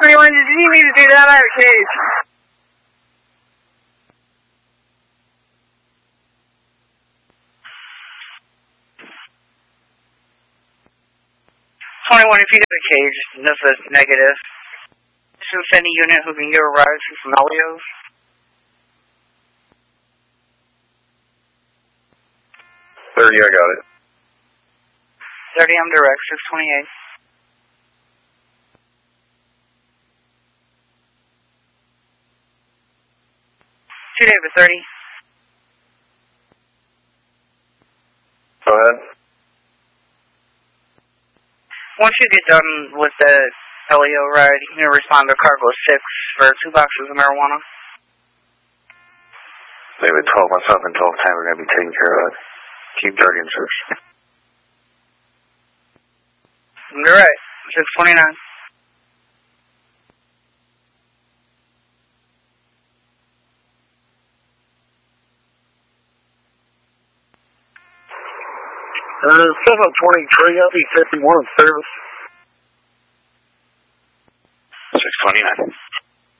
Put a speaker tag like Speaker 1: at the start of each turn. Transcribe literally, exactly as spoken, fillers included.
Speaker 1: twenty-one, did you need to do that out of cage? twenty-one, if you get a cage, this is negative. Just send a unit who can give a ride to some Helios.
Speaker 2: thirty, I got it.
Speaker 1: thirty, I'm direct, six twenty-eight. two David, thirty.
Speaker 2: Go ahead.
Speaker 1: Once you get done with the Helio ride, you can respond to Cargo six for two boxes of marijuana.
Speaker 2: David, twelve, myself and twelve ten, we're going to be taking care of that. Keep dirty and search.
Speaker 1: You're right, six twenty-nine.
Speaker 2: Uh, seven twenty-three, I'll be fifty-one in service. six twenty-nine.